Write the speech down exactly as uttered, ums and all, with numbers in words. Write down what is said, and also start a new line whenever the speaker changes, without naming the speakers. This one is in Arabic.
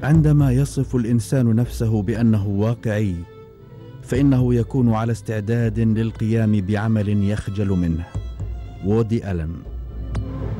عندما يصف الإنسان نفسه بأنه واقعي، فإنه يكون على استعداد للقيام بعمل يخجل منه. وودي ألن.